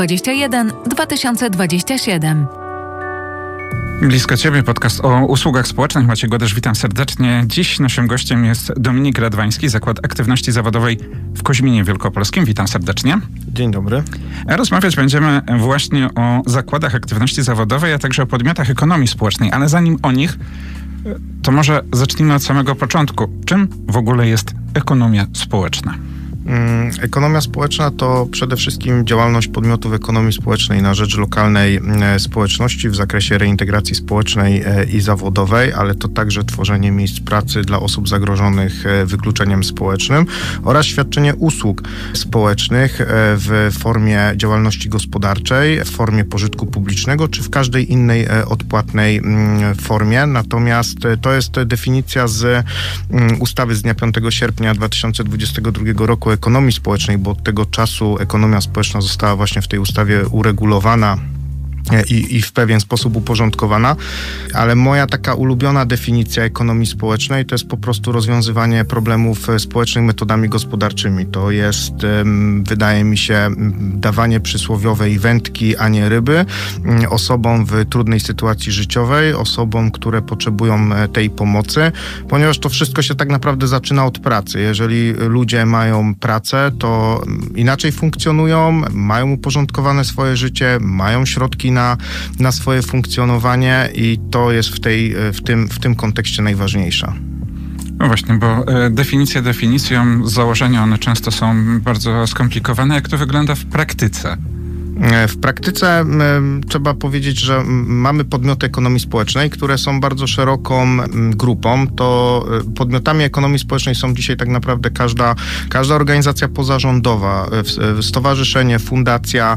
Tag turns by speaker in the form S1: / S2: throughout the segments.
S1: 21 2027.
S2: Blisko Ciebie, podcast o usługach społecznych. Maciej Głodysz, witam serdecznie. Dziś naszym gościem jest Dominik Radwański, Zakład Aktywności Zawodowej w Koźminie Wielkopolskim. Witam serdecznie.
S3: Dzień dobry.
S2: Rozmawiać będziemy właśnie o zakładach aktywności zawodowej, a także o podmiotach ekonomii społecznej, ale zanim o nich, to może zacznijmy od samego początku. Czym w ogóle jest ekonomia społeczna?
S3: Ekonomia społeczna to przede wszystkim działalność podmiotów ekonomii społecznej na rzecz lokalnej społeczności w zakresie reintegracji społecznej i zawodowej, ale to także tworzenie miejsc pracy dla osób zagrożonych wykluczeniem społecznym oraz świadczenie usług społecznych w formie działalności gospodarczej, w formie pożytku publicznego czy w każdej innej odpłatnej formie. Natomiast to jest definicja z ustawy z dnia 5 sierpnia 2022 roku ekonomii społecznej, bo od tego czasu ekonomia społeczna została właśnie w tej ustawie uregulowana i w pewien sposób uporządkowana, ale moja taka ulubiona definicja ekonomii społecznej to jest po prostu rozwiązywanie problemów społecznych metodami gospodarczymi. To jest, wydaje mi się, dawanie przysłowiowej wędki, a nie ryby osobom w trudnej sytuacji życiowej, osobom, które potrzebują tej pomocy, ponieważ to wszystko się tak naprawdę zaczyna od pracy. Jeżeli ludzie mają pracę, to inaczej funkcjonują, mają uporządkowane swoje życie, mają środki na swoje funkcjonowanie i to jest w tym kontekście najważniejsza.
S2: No właśnie, bo definicje definicją, założenia one często są bardzo skomplikowane. Jak to wygląda w praktyce?
S3: W praktyce trzeba powiedzieć, że mamy podmioty ekonomii społecznej, które są bardzo szeroką grupą. To podmiotami ekonomii społecznej są dzisiaj tak naprawdę każda organizacja pozarządowa, stowarzyszenie, fundacja,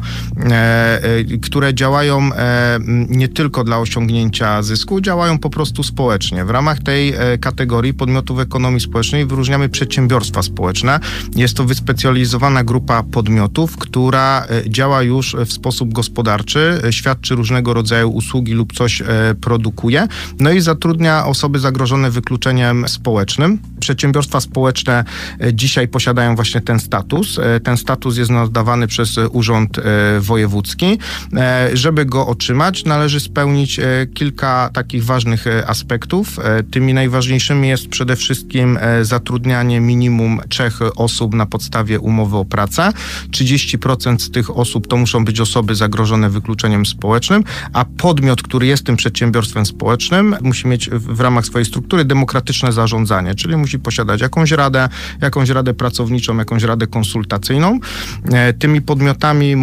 S3: które działają nie tylko dla osiągnięcia zysku, działają po prostu społecznie. W ramach tej kategorii podmiotów ekonomii społecznej wyróżniamy przedsiębiorstwa społeczne. Jest to wyspecjalizowana grupa podmiotów, która działa już w sposób gospodarczy, świadczy różnego rodzaju usługi lub coś produkuje, no i zatrudnia osoby zagrożone wykluczeniem społecznym. Przedsiębiorstwa społeczne dzisiaj posiadają właśnie ten status. Ten status jest nadawany przez Urząd Wojewódzki. Żeby go otrzymać, należy spełnić kilka takich ważnych aspektów. Tymi najważniejszymi jest przede wszystkim zatrudnianie minimum 3 osób na podstawie umowy o pracę. 30% z tych osób to muszą być osoby zagrożone wykluczeniem społecznym, a podmiot, który jest tym przedsiębiorstwem społecznym, musi mieć w ramach swojej struktury demokratyczne zarządzanie, czyli musi posiadać jakąś radę pracowniczą, jakąś radę konsultacyjną. Tymi podmiotami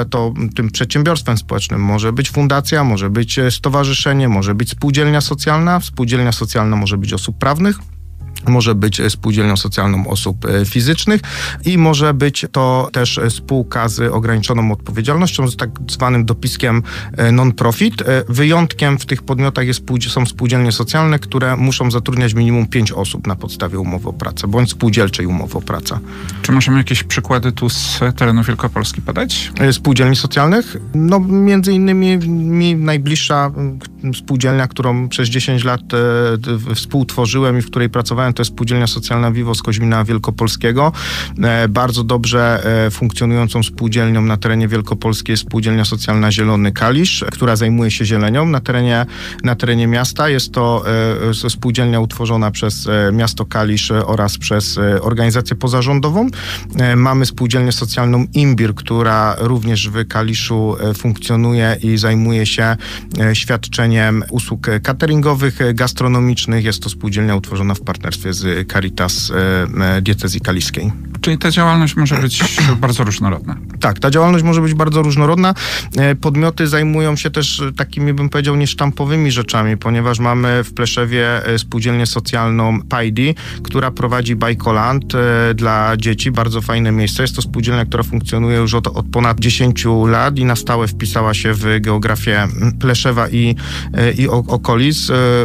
S3: tym przedsiębiorstwem społecznym może być fundacja, może być stowarzyszenie, może być spółdzielnia socjalna. Spółdzielnia socjalna może być osób prawnych, może być spółdzielnią socjalną osób fizycznych i może być to też spółka z ograniczoną odpowiedzialnością, z tak zwanym dopiskiem non-profit. Wyjątkiem w tych podmiotach są spółdzielnie socjalne, które muszą zatrudniać minimum 5 osób na podstawie umowy o pracę, bądź spółdzielczej umowy o pracę.
S2: Czy możemy jakieś przykłady tu z terenu Wielkopolski podać?
S3: Spółdzielni socjalnych? No, między innymi mi najbliższa spółdzielnia, którą przez 10 lat współtworzyłem i w której pracowałem, to jest Spółdzielnia Socjalna Vivo z Koźmina Wielkopolskiego. Bardzo dobrze funkcjonującą spółdzielnią na terenie Wielkopolski jest Spółdzielnia Socjalna Zielony Kalisz, która zajmuje się zielenią na terenie miasta. Jest to spółdzielnia utworzona przez miasto Kalisz oraz przez organizację pozarządową. Mamy Spółdzielnię Socjalną Imbir, która również w Kaliszu funkcjonuje i zajmuje się świadczeniem usług cateringowych, gastronomicznych. Jest to spółdzielnia utworzona w partnerstwie z Caritas Diecezji Kaliskiej.
S2: Czyli ta działalność może być bardzo różnorodna.
S3: Tak, ta działalność może być bardzo różnorodna. Podmioty zajmują się też takimi, bym powiedział, niesztampowymi rzeczami, ponieważ mamy w Pleszewie spółdzielnię socjalną Pajdi, która prowadzi Bajkoland dla dzieci. Bardzo fajne miejsce. Jest to spółdzielnia, która funkcjonuje już od ponad 10 lat i na stałe wpisała się w geografię Pleszewa i okolic.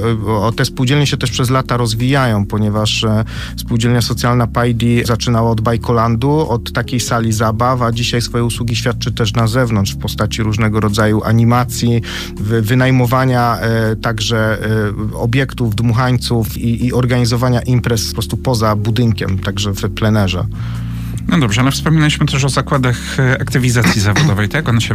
S3: Te spółdzielnie się też przez lata rozwijają, ponieważ spółdzielnia socjalna Pajdi zaczynała od Bajkolandu, od takiej sali zabaw, a dzisiaj swoje usługi świadczy też na zewnątrz w postaci różnego rodzaju animacji, wynajmowania także obiektów, dmuchańców i organizowania imprez po prostu poza budynkiem, także w plenerze.
S2: No dobrze, ale wspominaliśmy też o zakładach aktywizacji zawodowej, tak? One się